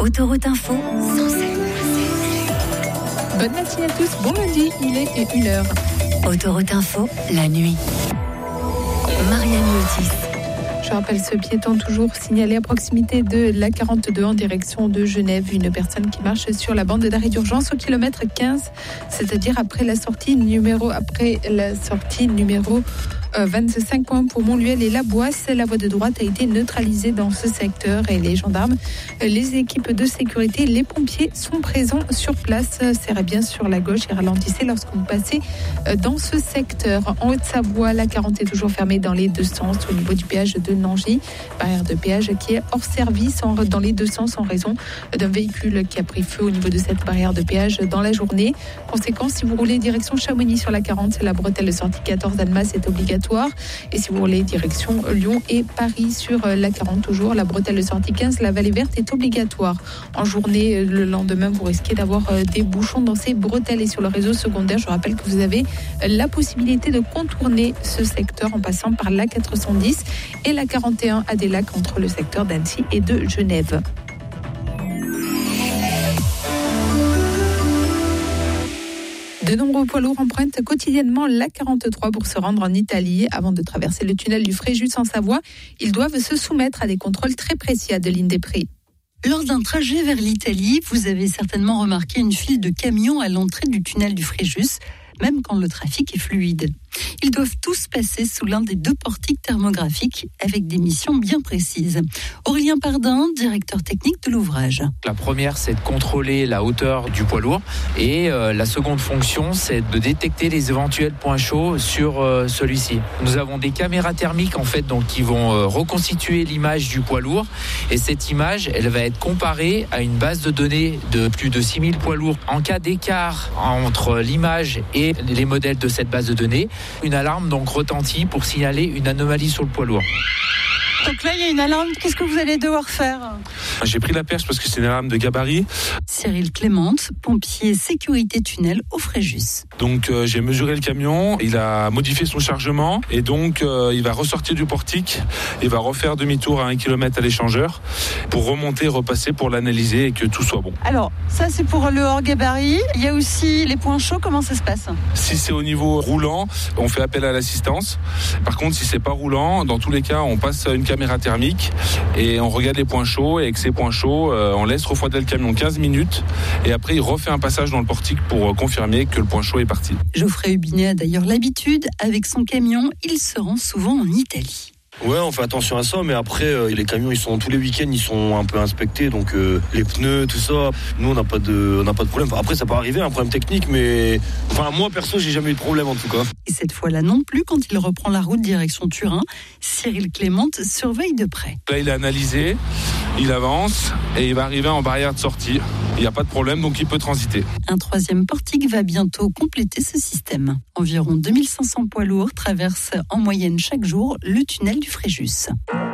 Autoroute Info, Bonne matinée à tous, bon lundi, il est 1h. Autoroute Info, la nuit. Marianne Lotis. Je rappelle ce piéton toujours signalé à proximité de la 42 en direction de Genève. Une personne qui marche sur la bande d'arrêt d'urgence au kilomètre 15, c'est-à-dire après la sortie numéro 25 points pour Montluel et La Boisse. La voie de droite a été neutralisée dans ce secteur et les gendarmes, les équipes de sécurité, les pompiers sont présents sur place. Serrez bien sur la gauche et ralentissez lorsque vous passez dans ce secteur. En Haute-Savoie, la 40 est toujours fermée dans les deux sens au niveau du péage de Nangy. Barrière de péage qui est hors service dans les deux sens en raison d'un véhicule qui a pris feu au niveau de cette barrière de péage dans la journée. Conséquence, si vous roulez direction Chamonix sur la 40, la bretelle de sortie 14 d'Annemasse est obligatoire. Et si vous roulez direction Lyon et Paris sur la 40 toujours, la bretelle de sortie 15, la vallée verte est obligatoire. En journée, le lendemain, vous risquez d'avoir des bouchons dans ces bretelles et sur le réseau secondaire. Je rappelle que vous avez la possibilité de contourner ce secteur en passant par la 410 et la 41 à des lacs entre le secteur d'Annecy et de Genève. De nombreux poids lourds empruntent quotidiennement la 43 pour se rendre en Italie. Avant de traverser le tunnel du Fréjus en Savoie, ils doivent se soumettre à des contrôles très précis. Adeline Després. Lors d'un trajet vers l'Italie, vous avez certainement remarqué une file de camions à l'entrée du tunnel du Fréjus, même quand le trafic est fluide. Ils doivent tous passer sous l'un des deux portiques thermographiques avec des missions bien précises. Aurélien Pardin, directeur technique de l'ouvrage. La première, c'est de contrôler la hauteur du poids lourd et la seconde fonction, c'est de détecter les éventuels points chauds sur celui-ci. Nous avons des caméras thermiques en fait, donc qui vont reconstituer l'image du poids lourd et cette image, elle va être comparée à une base de données de plus de 6000 poids lourds. En cas d'écart entre l'image et les modèles de cette base de données, une alarme donc retentit pour signaler une anomalie sur le poids lourd. Donc là, il y a une alarme. Qu'est-ce que vous allez devoir faire ? J'ai pris la perche parce que c'est une alarme de gabarit. Cyril Clément, pompier sécurité tunnel au Fréjus. Donc j'ai mesuré le camion, il a modifié son chargement et donc il va ressortir du portique et va refaire demi-tour à 1 km à l'échangeur pour remonter, repasser pour l'analyser et que tout soit bon. Alors, ça c'est pour le hors gabarit. Il y a aussi les points chauds, comment ça se passe ? Si c'est au niveau roulant, on fait appel à l'assistance. Par contre, si c'est pas roulant, dans tous les cas, on passe une caméra thermique et on regarde les points chauds et avec ces points chauds, on laisse refroidir le camion 15 minutes et après il refait un passage dans le portique pour confirmer que le point chaud est parti. Geoffrey Hubinet a d'ailleurs l'habitude, avec son camion, il se rend souvent en Italie. Ouais, on fait attention à ça, mais après les camions, ils sont tous les week-ends, ils sont un peu inspectés, donc les pneus, tout ça. Nous, on n'a pas de problème. Enfin, après, ça peut arriver, un problème technique, mais moi perso, j'ai jamais eu de problème en tout cas. Et cette fois-là non plus, quand il reprend la route direction Turin, Cyril Clément surveille de près. Là, il a analysé, il avance et il va arriver en barrière de sortie. Il n'y a pas de problème, donc il peut transiter. Un troisième portique va bientôt compléter ce système. Environ 2500 poids lourds traversent en moyenne chaque jour le tunnel du Fréjus.